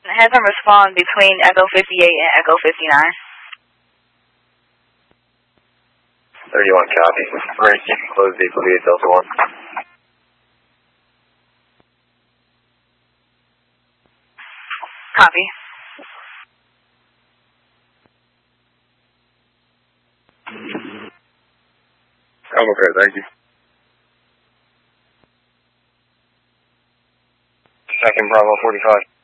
Have him respond between Echo 58 and Echo 59. 31 copy. Range, you can close vehicle via Delta 1. Copy. I'm okay, thank you. Second Bravo 45.